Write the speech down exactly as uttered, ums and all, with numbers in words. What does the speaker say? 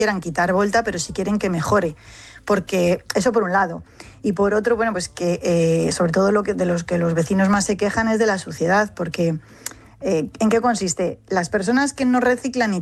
quieran quitar Volta, pero sí quieren que mejore, porque eso por un lado. Y por otro, bueno, pues que eh, sobre todo lo que de los que los vecinos más se quejan es de la suciedad, porque eh, ¿en qué consiste? Las personas que no reciclan y